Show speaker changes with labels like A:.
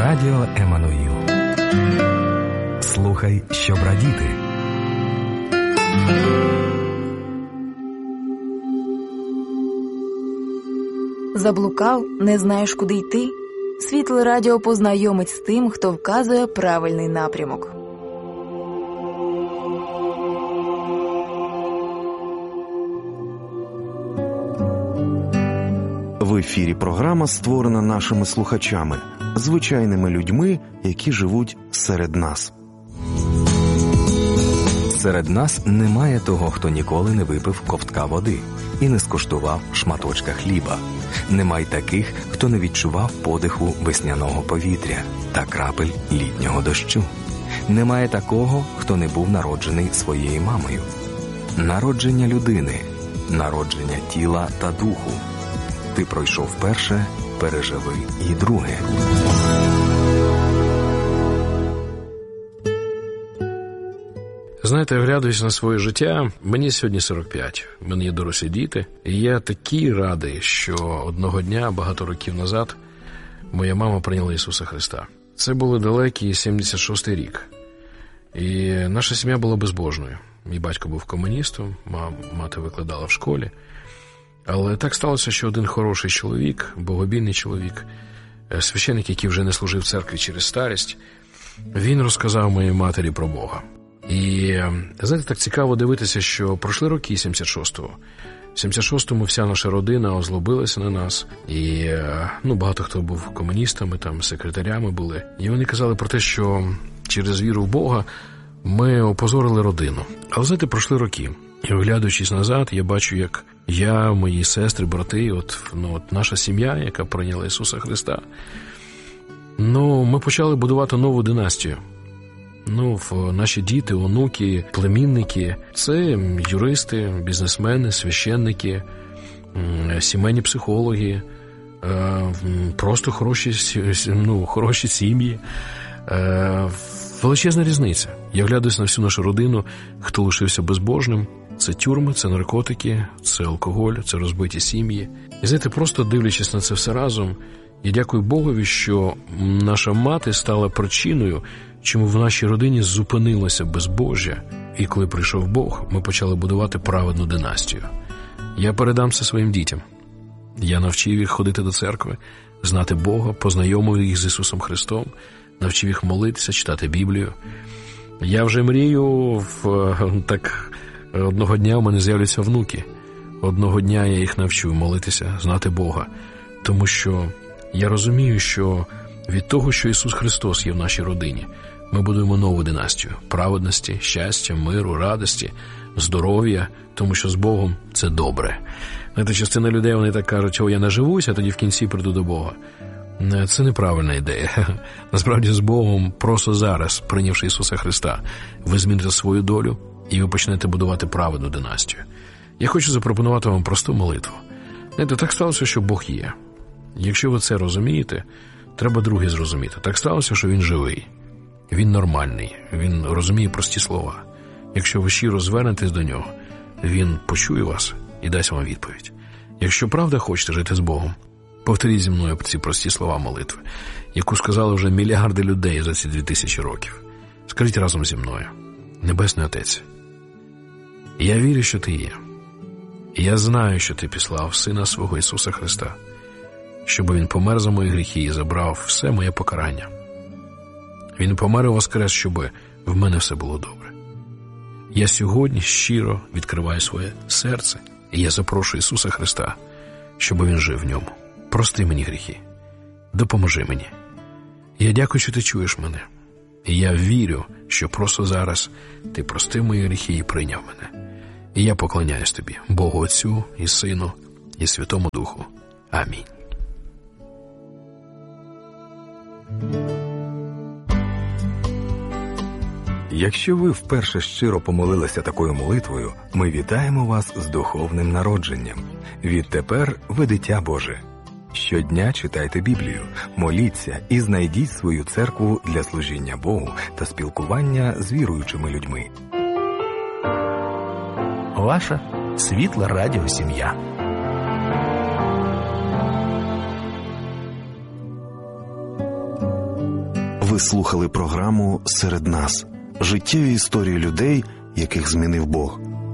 A: Радіо Еммануїл. Слухай, щоб радіти.
B: Заблукав, не знаєш, куди йти? Світле радіо познайомить з тим, хто вказує правильний напрямок.
C: В ефірі програма створена нашими слухачами, звичайними людьми, які живуть серед нас.
A: Серед нас немає того, хто ніколи не випив ковтка води і не скуштував шматочка хліба. Немає таких, хто не відчував подиху весняного повітря та крапель літнього дощу. Немає такого, хто не був народжений своєю мамою. Народження людини, народження тіла та духу. Ти пройшов перше, переживи і друге.
D: Знаєте, оглядуючись на своє життя, мені сьогодні 45, в мене є дорослі діти, і я такий радий, що одного дня, багато років назад, моя мама прийняла Ісуса Христа. Це був далекий 76-й рік, і наша сім'я була безбожною. Мій батько був комуністом, мати викладала в школі, але так сталося, що один хороший чоловік, богобійний чоловік, священник, який вже не служив в церкві через старість, він розказав моїй матері про Бога. І, знаєте, так цікаво дивитися, що пройшли роки 76-го. В 76-му вся наша родина озлобилася на нас. І, багато хто був комуністами, там, секретарями були. І вони казали про те, що через віру в Бога ми опозорили родину. Але, знаєте, пройшли роки. І, оглядуючись назад, я бачу, як я, мої сестри, брати, от наша сім'я, яка прийняла Ісуса Христа, ми почали будувати нову династію. Наші діти, онуки, племінники – це юристи, бізнесмени, священники, сімейні психологи, просто хороші сім'ї. Величезна різниця. Я глядаюсь на всю нашу родину, хто лишився безбожним. Це тюрми, це наркотики, це алкоголь, це розбиті сім'ї. І знаєте, просто дивлячись на це все разом, я дякую Богові, що наша мати стала причиною, чому в нашій родині зупинилося безбожжя. І коли прийшов Бог, ми почали будувати праведну династію. Я передам це своїм дітям. Я навчив їх ходити до церкви, знати Бога, познайомив їх з Ісусом Христом, навчив їх молитися, читати Біблію. Я вже мрію, одного дня у мене з'являться внуки. Одного дня я їх навчу молитися, знати Бога. Тому що я розумію, що від того, що Ісус Христос є в нашій родині, ми будуємо нову династію праведності, щастя, миру, радості, здоров'я, тому що з Богом це добре. Знаєте, частина людей, вони так кажуть, я наживуся, а тоді в кінці прийду до Бога. Це неправильна ідея. Насправді, з Богом просто зараз, прийнявши Ісуса Христа, ви зміните свою долю і ви почнете будувати праведну династію. Я хочу запропонувати вам просту молитву. Знаєте, так сталося, що Бог є. Якщо ви це розумієте, треба друге зрозуміти. Так сталося, що Він живий. Він нормальний. Він розуміє прості слова. Якщо ви щиро звернетесь до Нього, Він почує вас і дасть вам відповідь. Якщо правда хочете жити з Богом, повторіть зі мною ці прості слова молитви, яку сказали вже мільярди людей за ці 2000 років. Скажіть разом зі мною. Небесний Отець, я вірю, що Ти є. І я знаю, що Ти післав Сина Свого Ісуса Христа, щоб Він помер за мої гріхи і забрав все моє покарання. Він помер і воскрес, щоб в мене все було добре. Я сьогодні щиро відкриваю своє серце, і я запрошую Ісуса Христа, щоб Він жив в ньому. Прости мені гріхи. Допоможи мені. Я дякую, що Ти чуєш мене. І я вірю, що просто зараз Ти простив мої гріхи і прийняв мене. І я поклоняюсь Тобі, Богу Отцю і Сину і Святому Духу. Амінь.
A: Якщо ви вперше щиро помолилися такою молитвою, ми вітаємо вас з духовним народженням. Відтепер ви дитя Боже. Щодня читайте Біблію, моліться і знайдіть свою церкву для служіння Богу та спілкування з віруючими людьми.
E: Ваша світла радіосім'я.
C: Ви слухали програму «Серед нас» – життєві історії людей, яких змінив Бог.